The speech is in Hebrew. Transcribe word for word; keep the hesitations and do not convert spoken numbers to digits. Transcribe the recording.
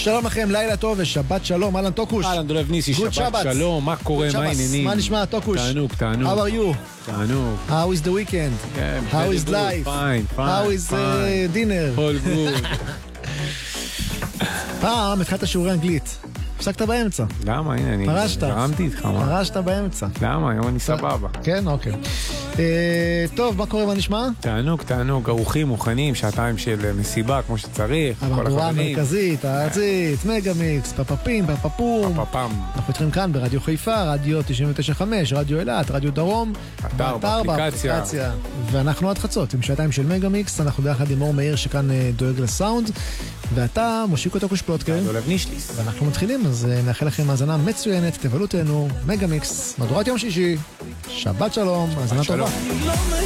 שלום לכם, לילה טוב ושבת שלום. אהלן טוקוש. אהלן דולב ניסי, שבת שבת. שלום, מה קורה, מה העניינים? מה נשמע טוקוש? תענוג, תענוג. How are you? תענוג. How is the weekend? Yeah, How very is good. life? Fine, fine, How is uh, fine. dinner? All good. פעם התחלת שיעורי אנגלית. הפסקת באמצע. למה? הנה, אני פרשת. גרמתי איתך, מה? פרשת באמצע. למה? היום אני סבבה. כן, אוקיי. אה, טוב, מה קורה, מה נשמע? תענוג, תענוג, ארוכים, מוכנים, שעתיים של מסיבה כמו שצריך, כל המהדורה החברים. המרכזית, הארצית, מגה מיקס, פפפים, פפפום. פפפם. אנחנו איתכם כאן ברדיו חיפה, רדיו תשעים ותשע חמש, רדיו אילת, רדיו דרום. אתר, באפליקציה. באפליקציה. ואנחנו עד חצות, עם שעתיים של מגה מיקס, אנחנו ביחד עם אור מאיר שכאן אה, דואג לסאונד, ואתה מושיקו טוקוש פלוטקר. דולב נישליס. ואנחנו מתחילים, אז אה, נאחל לכם האזנה מצוינת, תבלו תהנו, מגה מיקס, מהדורת יום שישי, שבת שלום, האזנה טובה.